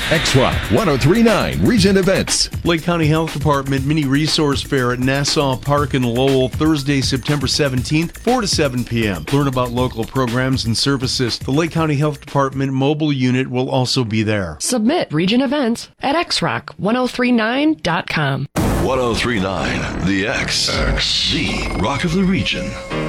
X-Rock 1039 Region Events. Lake County Health Department Mini Resource Fair at Nassau Park in Lowell, Thursday, September 17th, 4 to 7 p.m. Learn about local programs and services. The Lake County Health Department mobile unit will also be there. Submit region events at xrock1039.com. 1039 The X, the rock of the region.